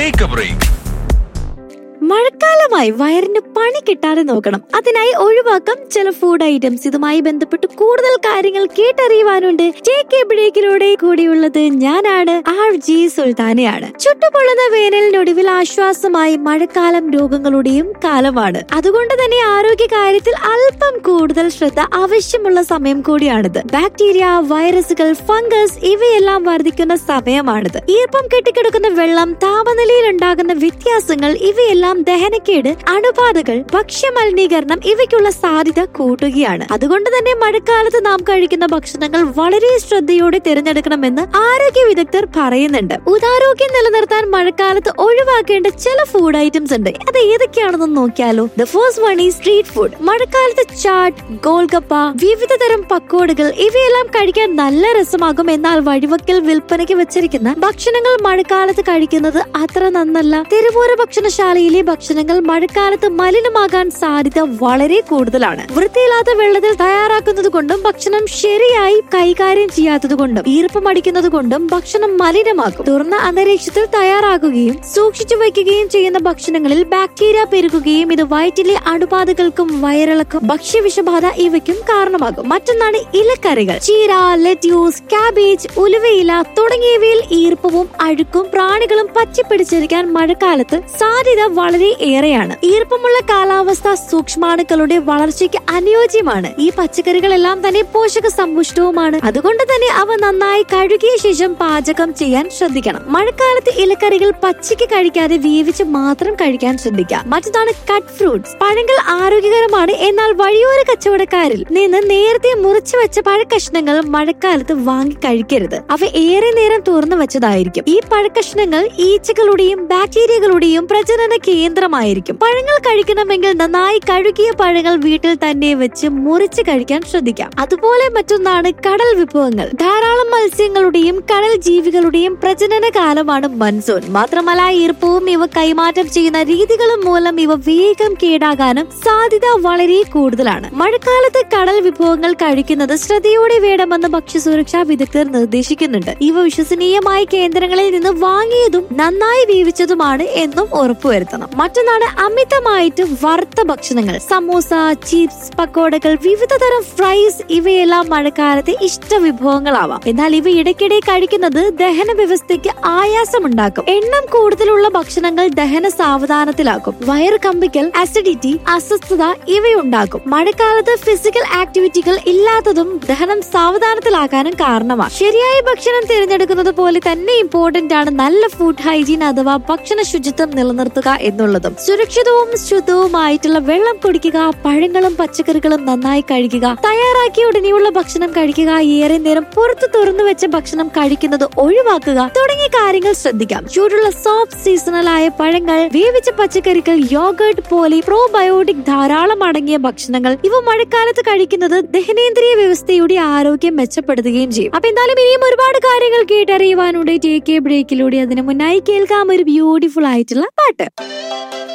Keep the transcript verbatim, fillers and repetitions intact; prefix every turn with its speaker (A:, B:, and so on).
A: Take A break.
B: മഴക്കാലമായി വയറിന് പണി കിട്ടാതെ നോക്കണം. അതിനായി ഒഴിവാക്കാം ചില ഫുഡ് ഐറ്റംസ്. ഇതുമായി ബന്ധപ്പെട്ട് കൂടുതൽ കാര്യങ്ങൾ കേട്ടറിയുവാനുണ്ട്. ടേക്ക് എ ബ്രേക്കിലൂടെ കൂടിയുള്ളത് ഞാനാണ്, ആർ ജി സുൽത്താനയാണ്. ചുട്ടുപൊള്ളുന്ന വേനലിനൊടുവിൽ ആശ്വാസമായി മഴക്കാലം രോഗങ്ങളുടെയും കാലമാണ്. അതുകൊണ്ട് തന്നെ ആരോഗ്യ കാര്യത്തിൽ അല്പം കൂടുതൽ ശ്രദ്ധ ആവശ്യമുള്ള സമയം കൂടിയാണിത്. ബാക്ടീരിയ, വൈറസുകൾ, ഫംഗസ് ഇവയെല്ലാം വർദ്ധിക്കുന്ന സമയമാണിത്. ഈർപ്പം കെട്ടിക്കിടക്കുന്ന വെള്ളം, താപനിലയിൽ ഉണ്ടാകുന്ന വ്യത്യാസങ്ങൾ ഇവയെല്ലാം ദഹനക്കേട്, അണുബാധകൾ, ഭക്ഷ്യമലിനീകരണം ഇവയ്ക്കുള്ള സാധ്യത കൂട്ടുകയാണ്. അതുകൊണ്ട് തന്നെ മഴക്കാലത്ത് നാം കഴിക്കുന്ന ഭക്ഷണങ്ങൾ വളരെ ശ്രദ്ധയോടെ തിരഞ്ഞെടുക്കണമെന്ന് ആരോഗ്യ വിദഗ്ധർ പറയുന്നുണ്ട്. ഉദാരോഗ്യം നിലനിർത്താൻ മഴക്കാലത്ത് ഒഴിവാക്കേണ്ട ചില ഫുഡ് ഐറ്റംസ് ഉണ്ട്. അത് ഏതൊക്കെയാണെന്ന് നോക്കിയാലോ. The first one is street food. മഴക്കാലത്ത് ചാട്ട്, ഗോൾഗപ്പ, വിവിധ തരം പക്കോടുകൾ ഇവയെല്ലാം കഴിക്കാൻ നല്ല രസമാകും. എന്നാൽ വഴിവക്കിൽ വിൽപ്പനയ്ക്ക് വെച്ചിരിക്കുന്ന ഭക്ഷണങ്ങൾ മഴക്കാലത്ത് കഴിക്കുന്നത് അത്ര നന്നല്ല. തെരുവോര ഭക്ഷണശാലയിലെ ഭക്ഷണങ്ങൾ മഴക്കാലത്ത് മലിനമാകാൻ സാധ്യത വളരെ കൂടുതലാണ്. വൃത്തിയില്ലാത്ത വെള്ളത്തിൽ തയ്യാറാക്കുന്നത് കൊണ്ടും ഭക്ഷണം ശരിയായി കൈകാര്യം ചെയ്യാത്തത് കൊണ്ടും ഈർപ്പം അടിക്കുന്നത് കൊണ്ടും ഭക്ഷണം മലിനമാകും. തുറന്ന അന്തരീക്ഷത്തിൽ തയ്യാറാക്കുകയും സൂക്ഷിച്ചു വയ്ക്കുകയും ചെയ്യുന്ന ഭക്ഷണങ്ങളിൽ ബാക്ടീരിയ പെരുകുകയും ഇത് വയറ്റിലെ അണുബാധകൾക്കും വയറിളക്കും, ഭക്ഷ്യവിഷബാധ ഇവയ്ക്കും കാരണമാകും. മറ്റൊന്നാണ് ഇലക്കറികൾ. ചീര, ലെറ്റ്യൂസ്, കാബേജ്, ഉലുവയില തുടങ്ങിയവയിൽ ഈർപ്പവും അഴുക്കും പ്രാണികളും പറ്റിപ്പിടിച്ചിരിക്കാൻ മഴക്കാലത്ത് സാധ്യത വളരെ ഏറെയാണ്. ഈർപ്പമുള്ള കാലാവസ്ഥ സൂക്ഷ്മാണുക്കളുടെ വളർച്ചയ്ക്ക് അനുയോജ്യമാണ്. ഈ പച്ചക്കറികളെല്ലാം തന്നെ പോഷക സമ്പുഷ്ടവുമാണ്. അതുകൊണ്ട് തന്നെ അവ നന്നായി കഴുകിയ ശേഷം പാചകം ചെയ്യാൻ ശ്രദ്ധിക്കണം. മഴക്കാലത്ത് ഇലക്കറികൾ പച്ചയ്ക്ക് കഴിക്കാതെ വേവിച്ച് മാത്രം കഴിക്കാൻ ശ്രദ്ധിക്കാം. മറ്റൊന്നാണ് കട്ട് ഫ്രൂട്ട്സ്. പഴങ്ങൾ ആരോഗ്യകരമാണ്. എന്നാൽ വഴിയോര കച്ചവടക്കാരിൽ നിന്ന് നേരത്തെ മുറിച്ചു വെച്ച പഴക്കഷ്ണങ്ങൾ മഴക്കാലത്ത് വാങ്ങി കഴിക്കരുത്. അവ ഏറെ നേരം തുറന്നു വെച്ചതായിരിക്കും. ഈ പഴക്കഷ്ണങ്ങൾ ഈച്ചകളുടെയും ബാക്ടീരിയകളുടെയും പ്രജനന കേന്ദ്രമായിരിക്കും. പഴങ്ങൾ കഴിക്കണമെങ്കിൽ നന്നായി കഴുകിയ പഴങ്ങൾ വീട്ടിൽ തന്നെ വെച്ച് മുറിച്ച് കഴിക്കാൻ ശ്രദ്ധിക്കാം. അതുപോലെ മറ്റൊന്നാണ് കടൽ വിഭവങ്ങൾ. ധാരാളം മത്സ്യങ്ങളുടെയും കടൽ ജീവികളുടെയും പ്രജനന കാലമാണ് മൺസൂൺ. മാത്രമല്ല ഈർപ്പവും ഇവ കൈമാറ്റം ചെയ്യുന്ന രീതികളും മൂലം ഇവ വേഗം കേടാകാനും സാധ്യത വളരെ കൂടുതലാണ്. മഴക്കാലത്ത് കടൽ വിഭവങ്ങൾ കഴിക്കുന്നത് ശ്രദ്ധയോടെ വേണമെന്ന് ഭക്ഷ്യസുരക്ഷാ വിദഗ്ധർ നിർദ്ദേശിക്കുന്നുണ്ട്. ഇവ വിശ്വസനീയമായ കേന്ദ്രങ്ങളിൽ നിന്ന് വാങ്ങിയതും നന്നായി വേവിച്ചതുമാണ് എന്നും ഉറപ്പുവരുത്തണം. മറ്റൊന്നാണ് അമിതമായിട്ട് വറുത്ത ഭക്ഷണങ്ങൾ. സമോസ, ചിപ്സ്, പക്കോടകൾ, വിവിധ തരം ഫ്രൈസ് ഇവയെല്ലാം മഴക്കാലത്തെ ഇഷ്ട വിഭവങ്ങളാവാം. എന്നാൽ ഇവ ഇടയ്ക്കിടെ കഴിക്കുന്നത് ദഹന വ്യവസ്ഥയ്ക്ക് ആയാസമുണ്ടാക്കും. എണ്ണം കൂടുതലുള്ള ഭക്ഷണങ്ങൾ ദഹന സാവധാനത്തിലാക്കും. വയറ് കമ്പിക്കൽ, അസിഡിറ്റി, അസ്വസ്ഥത ഇവയുണ്ടാക്കും. മഴക്കാലത്ത് ഫിസിക്കൽ ആക്ടിവിറ്റികൾ ഇല്ലാത്തതും ദഹനം സാവധാനത്തിലാക്കാനും കാരണമാണ്. ശരിയായ ഭക്ഷണം തിരഞ്ഞെടുക്കുന്നത് പോലെ തന്നെ ഇമ്പോർട്ടന്റ് ആണ് നല്ല ഫുഡ് ഹൈജീൻ അഥവാ ഭക്ഷണ ശുചിത്വം നിലനിർത്തുക എന്നുള്ളതും. സുരക്ഷിതവും ശുദ്ധവുമായിട്ടുള്ള വെള്ളം കുടിക്കുക, പഴങ്ങളും പച്ചക്കറികളും നന്നായി കഴിക്കുക, തയ്യാറാക്കിയ ഉടനെയുള്ള ഭക്ഷണം കഴിക്കുക, ഏറെ നേരം പുറത്ത് തുറന്നു വെച്ച ഭക്ഷണം കഴിക്കുന്നത് ഒഴിവാക്കുക തുടങ്ങിയ കാര്യങ്ങൾ ശ്രദ്ധിക്കാം. ചൂടുള്ള സോഫ്റ്റ് സീസണലായ പഴങ്ങൾ, വേവിച്ച പച്ചക്കറികൾ, യോഗർട്ട് പോലെ പ്രോബയോട്ടിക് ധാരാളം അടങ്ങിയ ഭക്ഷണങ്ങൾ ഇവ മഴക്കാലത്ത് കഴിക്കുന്നത് ദഹനേന്ദ്രിയ വ്യവസ്ഥയുടെ ആരോഗ്യം മെച്ചപ്പെടുത്തുകയും ചെയ്യും. അപ്പൊ എന്തായാലും ഇനിയും ഒരുപാട് കാര്യങ്ങൾ കേട്ടറിയുവാനുണ്ട് ടേക്ക് എ ബ്രേക്കിലൂടെ. അതിന് മുന്നായി കേൾക്കാം ഒരു ബ്യൂട്ടിഫുൾ ആയിട്ടുള്ള പാട്ട്.